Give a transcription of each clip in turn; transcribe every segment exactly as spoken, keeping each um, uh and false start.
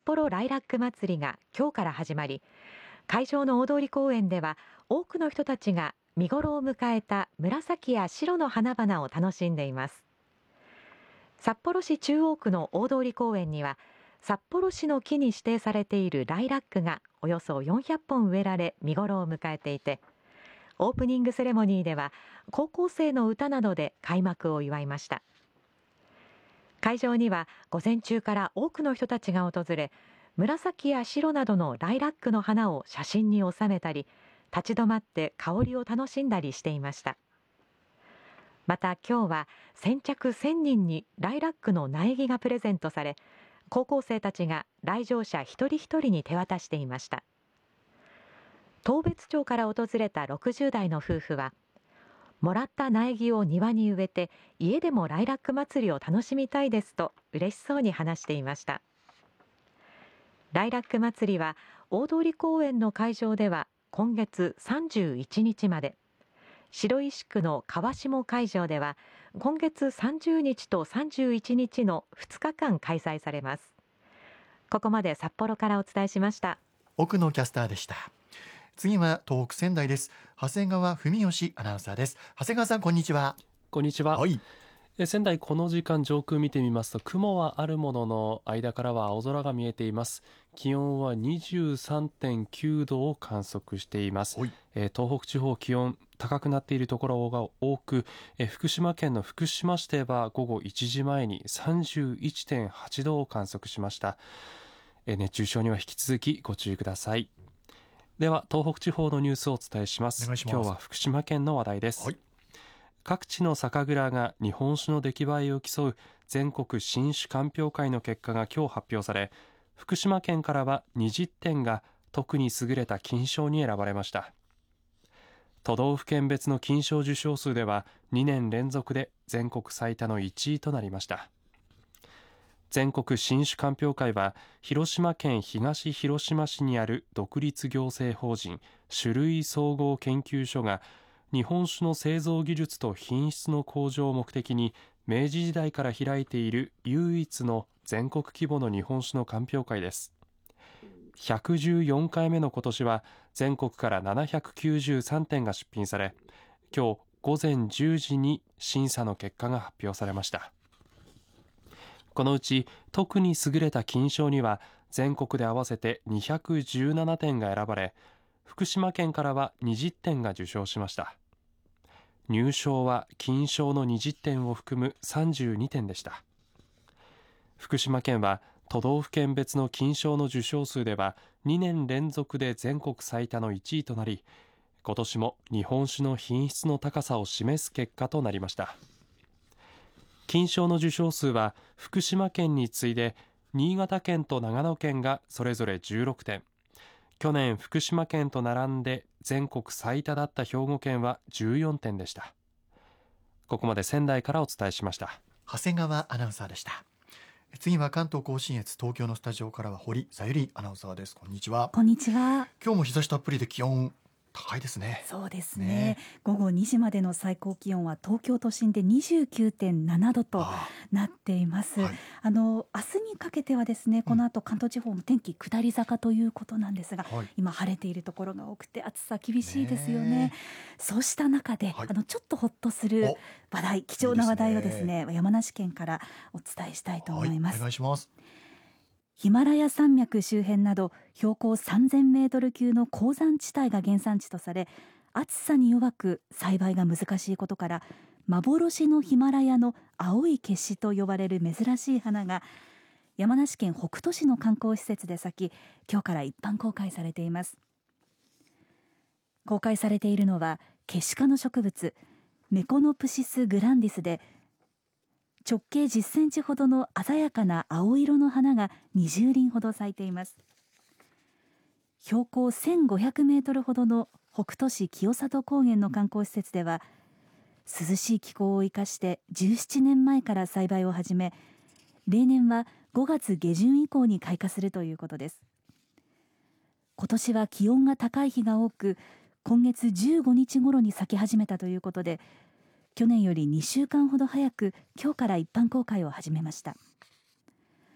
幌ライラック祭りが今日から始まり、会場の大通公園では多くの人たちが見頃を迎えた紫や白の花々を楽しんでいます。札幌市中央区の大通公園には、札幌市の木に指定されているライラックがおよそよんひゃっぽん植えられ見頃を迎えていて、オープニングセレモニーでは高校生の歌などで開幕を祝いました。会場には午前中から多くの人たちが訪れ、紫や白などのライラックの花を写真に収めたり、立ち止まって香りを楽しんだりしていました。また今日は先着せんにんにライラックの苗木がプレゼントされ、高校生たちが来場者一人一人に手渡していました。当別町から訪れたろくじゅう代の夫婦は、もらった苗木を庭に植えて家でもライラック祭りを楽しみたいですと嬉しそうに話していました。ライラック祭りは大通公園の会場では今月さんじゅういちにちまで、白石区の川下会場では今月さんじゅうにちとさんじゅういちにちのふつかかん開催されます。ここまで札幌からお伝えしました。 奥野キャスターでした。次は東北仙台です。長谷川文義アナウンサーです。長谷川さん、こんにちは。 こんにちは。 はい、 え仙台、この時間上空見てみますと、雲はあるものの間からは青空が見えています。気温は にじゅうさんてんきゅうどを観測しています。え東北地方、気温高くなっているところが多く、え福島県の福島市では午後いちじまえに さんじゅういってんはちどを観測しました。え熱中症には引き続きご注意ください。では東北地方のニュースをお伝えします。 お願いします。 今日は福島県の話題です。 はい、 各地の酒蔵が日本酒の出来栄えを競う全国新酒鑑評会の結果が今日発表され、福島県からはにじゅってんが特に優れた金賞に選ばれました。都道府県別の金賞受賞数ではにねん連続で全国最多のいちいとなりました。全国新酒鑑評会は広島県東広島市にある独立行政法人酒類総合研究所が日本酒の製造技術と品質の向上を目的に明治時代から開いている唯一の全国規模の日本酒の鑑評会です。ひゃくじゅうよんかいめの今年は全国からななひゃくきゅうじゅうさんてんが出品され、今日午前じゅうじに審査の結果が発表されました。このうち特に優れた金賞には全国で合わせてにひゃくじゅうななてんが選ばれ、福島県からはにじゅってんが受賞しました。入賞は金賞のにじゅってんを含むさんじゅうにてんでした。福島県は都道府県別の金賞の受賞数ではにねん連続で全国最多のいちいとなり、今年も日本酒の品質の高さを示す結果となりました。金賞の受賞数は福島県に次いで新潟県と長野県がそれぞれじゅうろくてん、去年福島県と並んで全国最多だった兵庫県はじゅうよんてんでした。ここまで仙台からお伝えしました。 長谷川アナウンサーでした。次は関東甲信越、東京のスタジオからは堀さゆりアナウンサーです。こんにちは。 こんにちは。 今日も日差したっぷりで気温高いですね。 そうですね。 ね、 午後にじまでの最高気温は東京都心で にじゅうきゅうてんななどとなっています。あ、はい、あの明日にかけてはですね、この後関東地方も天気下り坂ということなんですが、うん、今晴れているところが多くて暑さ厳しいですよね。ね、そうした中で、はい、あのちょっとほっとする話題、貴重な話題をですね、いいですね、山梨県からお伝えしたいと思います。はい、 お願いします。 ヒマラヤ山脈周辺など標高さんぜんメートル級の高山地帯が原産地とされ、暑さに弱く栽培が難しいことから幻のヒマラヤの青い結子と呼ばれる珍しい花が山梨県北杜市の観光施設で咲き、今日から一般公開されています。公開されているのはケシ科の植物メコノプシスグランディスで、直径じゅっセンチほどの鮮やかな青色の花がにじゅうりんほど咲いています。標高せんごひゃくメートルほどの北杜市清里高原の観光施設では、涼しい気候を生かしてじゅうななねんまえから栽培を始め、例年はごがつげじゅん以降に開花するということです。今年は気温が高い日が多く、今月じゅうごにち頃に咲き始めたということで、去年よりにしゅうかんほど早く今日から一般公開を始めました。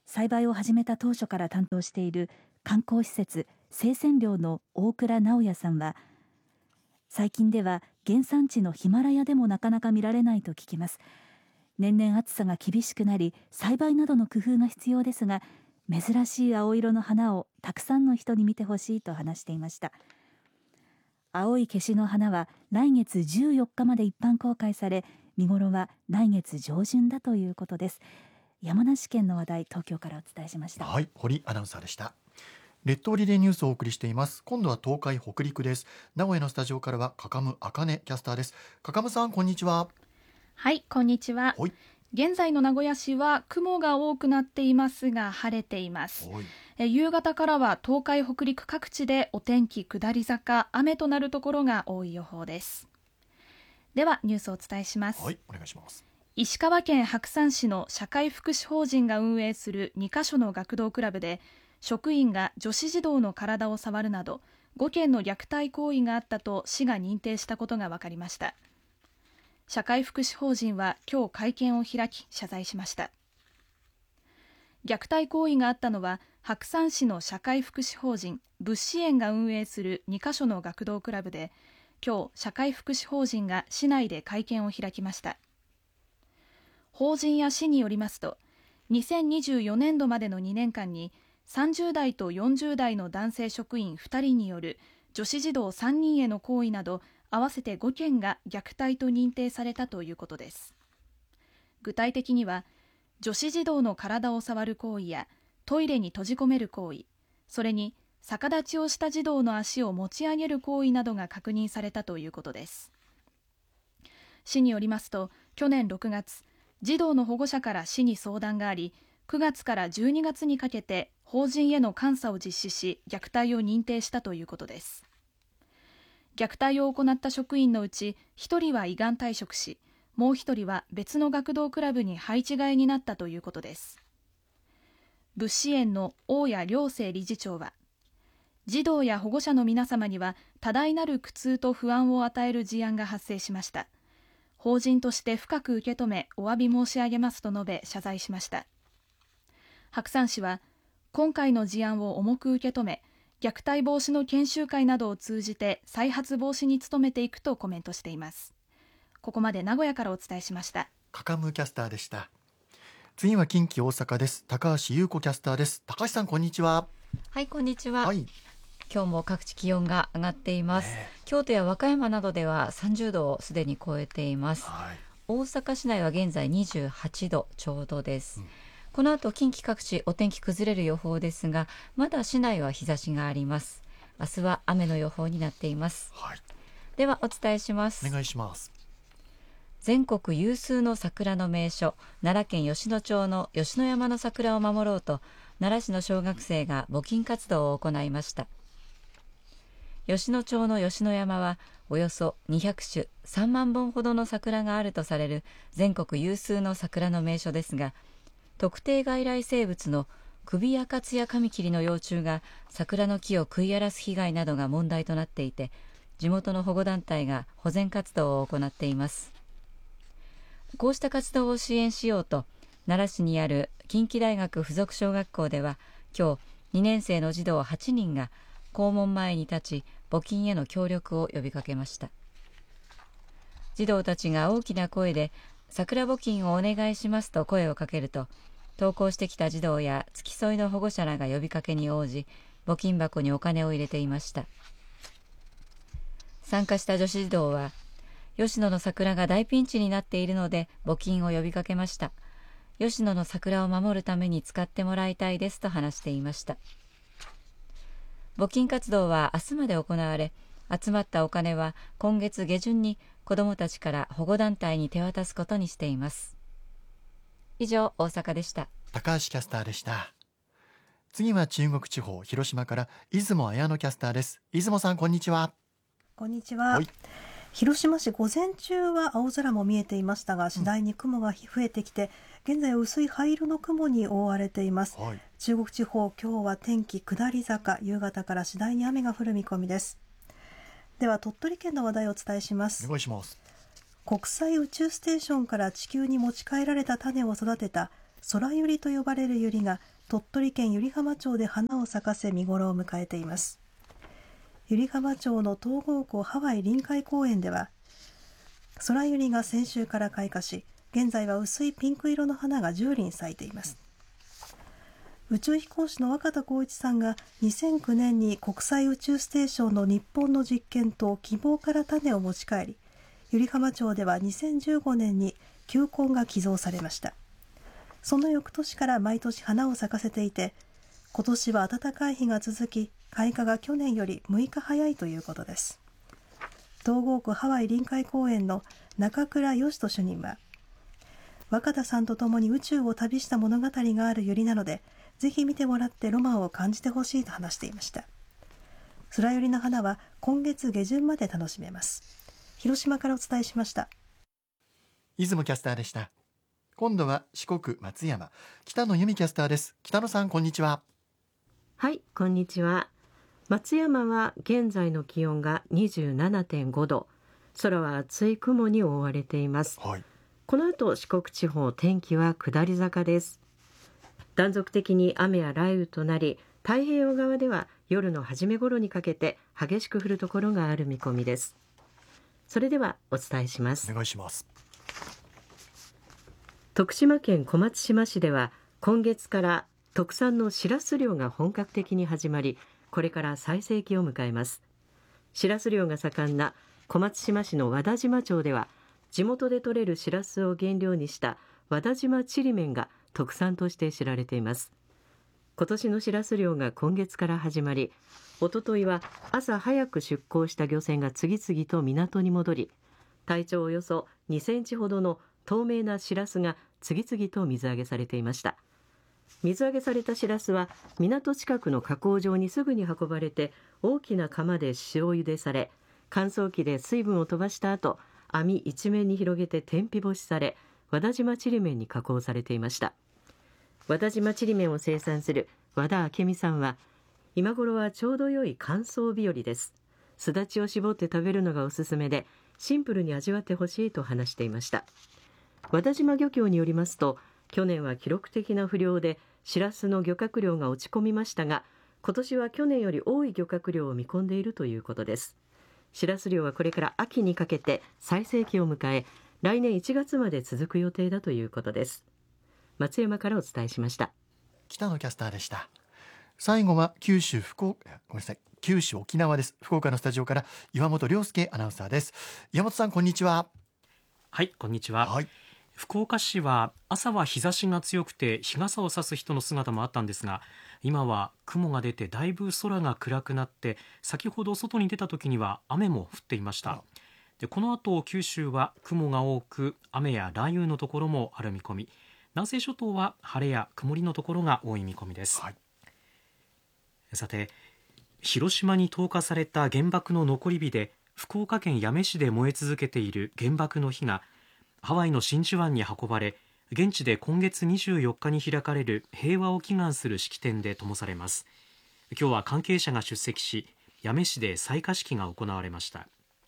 栽培を始めた当初から担当している観光施設生鮮寮の大倉直也さんは、最近では原産地のヒマラヤでもなかなか見られないと聞きます。年々暑さが厳しくなり、栽培などの工夫が必要ですが、珍しい青色の花をたくさんの人に見てほしいと話していました。青いケシの花は来月じゅうよっかまで一般公開され、見頃は来月上旬だということです。山梨県の話題、東京からお伝えしました。 はい、堀アナウンサーでした。列島リレーニュースをお送りしています。今度は東海北陸です。名古屋のスタジオからはかかむあかねキャスターです。かかむさん、こんにちは。 はい、こんにちは。現在の名古屋市は雲が多くなっていますが晴れています。え夕方からは東海北陸各地でお天気下り坂、雨となるところが多い予報です。ではニュースをお伝えします。 はい、お願いします。 石川県白山市の社会福祉法人が運営するにカ所の学童クラブで、職員が女子児童の体を触るなどごけんの虐待行為があったと市が認定したことが分かりました。社会福祉法人は今日会見を開き謝罪しました。虐待行為があったのは白山市の社会福祉法人物資園が運営するにカ所の学童クラブで、今日社会福祉法人が市内で会見を開きました。法人や市によりますと、にせんにじゅうよねんどまでのにねんかんにさんじゅうだいとよんじゅうだいの男性職員ふたりによる女子児童さんにんへの行為など合わせてごけんが虐待と認定されたということです。具体的には、女子児童の体を触る行為やトイレに閉じ込める行為、それに逆立ちをした児童の足を持ち上げる行為などが確認されたということです。市によりますと、去年ろくがつ、児童の保護者から市に相談があり、くがつからじゅうにがつにかけて法人への監査を実施し、虐待を認定したということです。虐待を行った職員のうちひとりは依願退職し、もうひとりは別の学童クラブに配置換えになったということです。物資園の大谷良生理事長は、児童や保護者の皆様には多大なる苦痛と不安を与える事案が発生しました。法人として深く受け止めお詫び申し上げますと述べ謝罪しました。白山市は、今回の事案を重く受け止め、虐待防止の研修会などを通じて再発防止に努めていくとコメントしています。ここまで名古屋からお伝えしました。 かかむキャスターでした。次は近畿大阪です。高橋優子キャスターです。高橋さん、こんにちは。 はい、こんにちは。 はい、 今日も各地気温が上がっています。ね、京都や和歌山などではさんじゅうどをすでに超えています。はい、大阪市内は現在にじゅうはちどちょうどです。うん、この後近畿各地お天気崩れる予報ですが、まだ市内は日差しがあります。明日は雨の予報になっています。はい、ではお伝えします。 お願いします。 全国有数の桜の名所、奈良県吉野町の吉野山の桜を守ろうと、奈良市の小学生が募金活動を行いました。吉野町の吉野山はおよそにひゃくしゅさんまんぼんほどの桜があるとされる全国有数の桜の名所ですが、特定外来生物のクビアカツヤカミキリの幼虫が桜の木を食い荒らす被害などが問題となっていて、地元の保護団体が保全活動を行っています。こうした活動を支援しようと、奈良市にある近畿大学附属小学校では今日にねんせいの児童はちにんが校門前に立ち、募金への協力を呼びかけました。児童たちが大きな声で桜募金をお願いしますと声をかけると、登校してきた児童や付き添いの保護者らが呼びかけに応じ、募金箱にお金を入れていました。参加した女子児童は、吉野の桜が大ピンチになっているので募金を呼びかけました。吉野の桜を守るために使ってもらいたいですと話していました。募金活動は明日まで行われ、集まったお金は今月下旬に子どもたちから保護団体に手渡すことにしています。以上、大阪でした。 高橋キャスターでした。次は中国地方、広島から出雲彩乃キャスターです。出雲さん、こんにちは。 こんにちは。広島市、午前中は青空も見えていましたが、次第に雲が増えてきて、うん、現在は薄い灰色の雲に覆われています。はい、中国地方、今日は天気下り坂、夕方から次第に雨が降る見込みです。では鳥取県の話題をお伝えします。 お願いします。 国際宇宙ステーションから地球に持ち帰られた種を育てた空ユリと呼ばれるユリが鳥取県湯梨浜町で花を咲かせ見頃を迎えています。湯梨浜町の東郷湖ハワイ臨海公園では空ユリが先週から開花し、現在は薄いピンク色の花がじゅうりん咲いています。宇宙飛行士の若田光一さんがにせんきゅうねんに国際宇宙ステーションの日本の実験と希望から種を持ち帰り、湯梨浜町ではにせんじゅうごねんに球根が寄贈されました。その翌年から毎年花を咲かせていて、今年は暖かい日が続き、開花が去年よりむいか早いということです。東郷区ハワイ臨海公園の中倉義人主任は、若田さんと共に宇宙を旅した物語があるユリなので、ぜひ見てもらってロマンを感じてほしいと話していました。空ユリの花は今月下旬まで楽しめます。広島からお伝えしました。 出雲キャスターでした。今度は四国松山、北野由美キャスターです。北野さん、こんにちは。 はい、こんにちは。松山は現在の気温が にじゅうななてんごど、空は厚い雲に覆われています、はい、この後四国地方、天気は下り坂です。断続的に雨や雷雨となり、太平洋側では夜の初め頃にかけて激しく降るところがある見込みです。それではお伝えします。 お願いします。 徳島県小松島市では今月から特産のしらす漁が本格的に始まり、これから最盛期を迎えます。しらす漁が盛んな小松島市の和田島町では、地元で採れるしらすを原料にした和田島ちりめんが特産として知られています。今年のしらす漁が今月から始まり、おとといは朝早く出港した漁船が次々と港に戻り、体長およそにセンチほどの透明なしらすが次々と水揚げされていました。水揚げされたしらすは港近くの加工場にすぐに運ばれて、大きな釜で塩茹でされ、乾燥機で水分を飛ばした後、網一面に広げて天日干しされ、和田島ちりめんに加工されていました。和田島ちりめんを生産する和田明美さんは、今頃はちょうど良い乾燥日和です。すだちを絞って食べるのがおすすめで、シンプルに味わってほしいと話していました。和田島漁協によりますと、去年は記録的な不漁でしらすの漁獲量が落ち込みましたが、今年は去年より多い漁獲量を見込んでいるということです。しらす漁はこれから秋にかけて最盛期を迎え、来年いちがつまで続く予定だということです。松山からお伝えしました。 北野キャスターでした。最後は九州福岡ごめんなさい九州沖縄です。福岡のスタジオから岩本亮介アナウンサーです。岩本さん、こんにちは。 はい、こんにちは。はい、福岡市は朝は日差しが強くて日傘を差す人の姿もあったんですが、今は雲が出てだいぶ空が暗くなって、先ほど外に出た時には雨も降っていました。でこの後九州は雲が多く、雨や雷雨のところもある見込み、南西諸島は晴れや曇りのところが多い見込みです。はい、さて、広島に投下された原爆の残り火で福岡県八女市で燃え続けている原爆の火がハワイの真珠湾に運ばれ、現地で今月にじゅうよっかに開かれる平和を祈願する式典で灯されます。今日は関係者が出席し、八女市で採火式が行われました。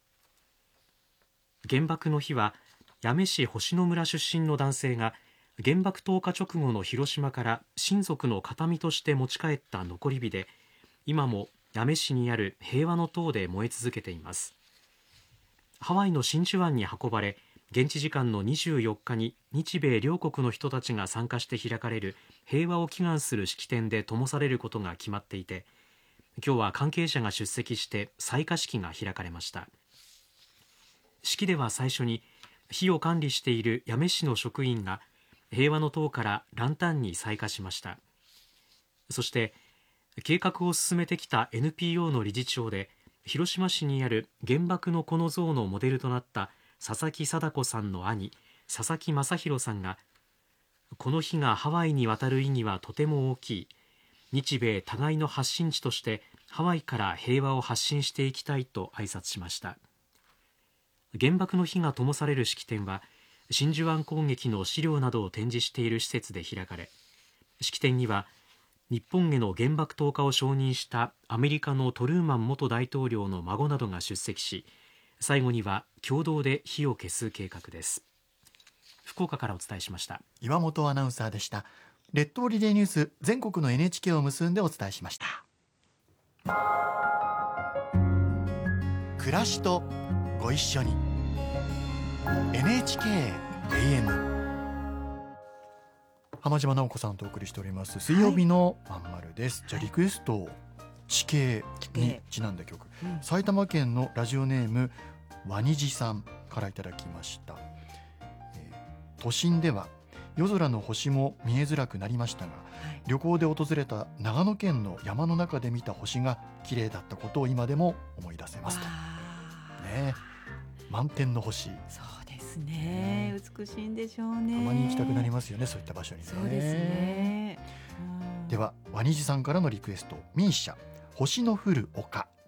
原爆の火は八女市星野村出身の男性が原爆投下直後の広島から親族の形見として持ち帰った残り火で、今も八女市にある平和の塔で燃え続けています。ハワイの真珠湾に運ばれ、現地時間のにじゅうよっかに日米両国の人たちが参加して開かれる平和を祈願する式典で灯されることが決まっていて、今日は関係者が出席して採火式が開かれました。式では最初に火を管理している八女市の職員が平和の塔からランタンに採火しました。そして計画を進めてきた エヌピーオー の理事長で、広島市にある原爆の子の像のモデルとなった佐々木貞子さんの兄、佐々木正弘さんが、この日がハワイに渡る意義はとても大きい、日米互いの発信地としてハワイから平和を発信していきたいと挨拶しました。原爆の火が灯される式典は真珠湾攻撃の資料などを展示している施設で開かれ、式典には日本への原爆投下を承認したアメリカのトルーマン元大統領の孫などが出席し、最後には共同で火を消す計画です。福岡からお伝えしました。 岩本アナウンサーでした。 列島リレーニュース、全国の エヌエイチケー を結んでお伝えしました。暮らしとご一緒に エヌエイチケー エーエム 浜島直子さんとお送りしております水曜日のまんまるです、はい、じゃあリクエスト、地形にちなんだ曲、うん、埼玉県のラジオネームワニジさんからいただきました、えー、都心では夜空の星も見えづらくなりましたが、はい、旅行で訪れた長野県の山の中で見た星が綺麗だったことを今でも思い出せますと、ね、満天の星。 そうですね、美しいんでしょうね。 たまに行きたくなりますよね、そういった場所にね。 そうですね。 ではワニジさんからのリクエスト、ミーシャ星の降る丘